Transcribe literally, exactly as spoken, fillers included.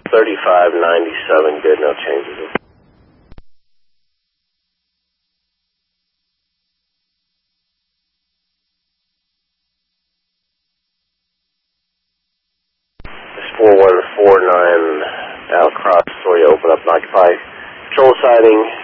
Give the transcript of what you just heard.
thirty-five ninety-seven, good, no changes. four one four nine, Al Cross, Astoria, open up and occupy. Control sighting.